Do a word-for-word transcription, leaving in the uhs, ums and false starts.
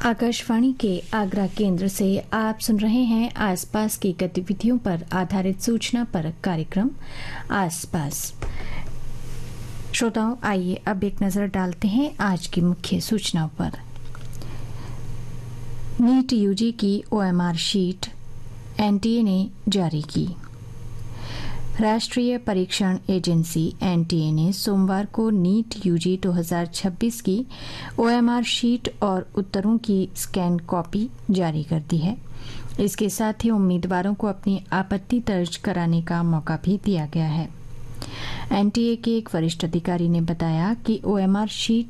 आकाशवाणी के आगरा केंद्र से आप सुन रहे हैं आसपास की गतिविधियों पर आधारित सूचना पर कार्यक्रम आसपास। श्रोताओं, आइए अब एक नजर डालते हैं आज की मुख्य सूचनाओं पर। नीट यूजी की ओएमआर शीट एनटीए ने जारी की। राष्ट्रीय परीक्षण एजेंसी एनटीए ने सोमवार को नीट यूजी दो हज़ार छब्बीस की ओएमआर शीट और उत्तरों की स्कैन कॉपी जारी कर दी है। इसके साथ ही उम्मीदवारों को अपनी आपत्ति दर्ज कराने का मौका भी दिया गया है। एनटीए के एक वरिष्ठ अधिकारी ने बताया कि ओएमआर शीट